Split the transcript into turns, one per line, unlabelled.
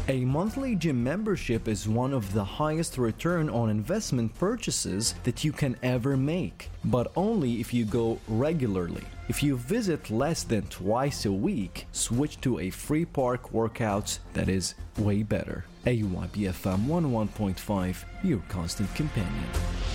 A monthly gym membership is one of the highest return on investment purchases that you can ever make, but only if you go regularly. If you visit less than twice a week, switch to a free park workouts that is way better. AYBFM 11.5, your constant companion.